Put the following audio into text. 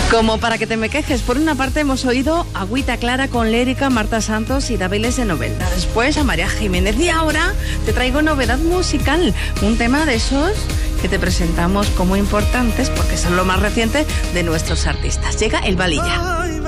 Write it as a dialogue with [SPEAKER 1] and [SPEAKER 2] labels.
[SPEAKER 1] Como para que te me quejes, por una parte hemos oído Agüita Clara con Lérica, Marta Santos y Daviles de Novelda. Después a María Jiménez. Y ahora te traigo novedad musical. Un tema de esos que te presentamos como importantes porque son lo más reciente de nuestros artistas. Llega El Valilla.